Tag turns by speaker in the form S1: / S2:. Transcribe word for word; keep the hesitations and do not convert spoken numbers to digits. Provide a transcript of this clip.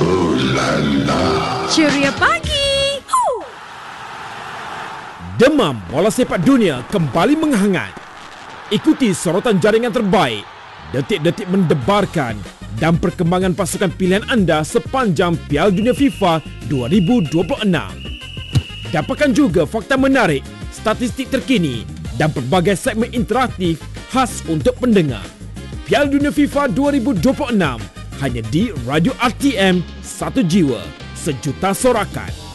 S1: Oh la la.
S2: Ceria pagi. Huh.
S3: Demam bola sepak dunia kembali menghangat. Ikuti sorotan jaringan terbaik, detik-detik mendebarkan dan perkembangan pasukan pilihan anda sepanjang Piala Dunia FIFA dua ribu dua puluh enam. Dapatkan juga fakta menarik, statistik terkini dan pelbagai segmen interaktif khas untuk pendengar. Piala Dunia FIFA dua ribu dua puluh enam hanya di Radio R T M, satu jiwa, sejuta sorakan.